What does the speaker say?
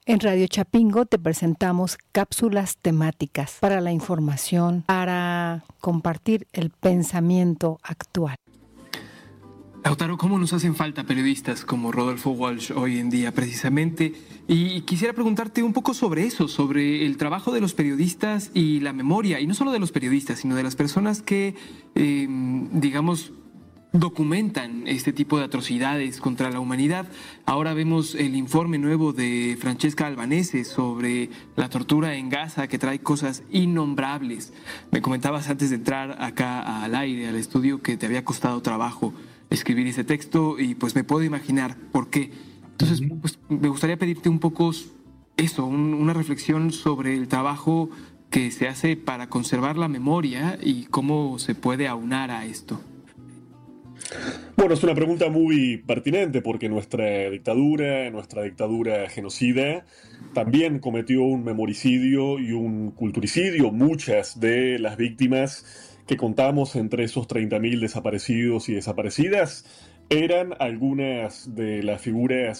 En Radio Chapingo te presentamos cápsulas temáticas para la información, para compartir el pensamiento actual. Lautaro, ¿cómo nos hacen falta periodistas como Rodolfo Walsh hoy en día precisamente? Y quisiera preguntarte un poco sobre eso, sobre el trabajo de los periodistas y la memoria, y no solo de los periodistas, sino de las personas que, documentan este tipo de atrocidades contra la humanidad. Ahora vemos el informe nuevo de Francesca Albanese sobre la tortura en Gaza, que trae cosas innombrables. Me comentabas antes de entrar acá al aire, al estudio, que te había costado trabajo escribir ese texto y pues me puedo imaginar por qué. Entonces, pues, me gustaría pedirte un poco eso, una reflexión sobre el trabajo que se hace para conservar la memoria y cómo se puede aunar a esto. Bueno, es una pregunta muy pertinente porque nuestra dictadura genocida, también cometió un memoricidio y un culturicidio. Muchas de las víctimas que contamos entre esos 30.000 desaparecidos y desaparecidas eran algunas de las figuras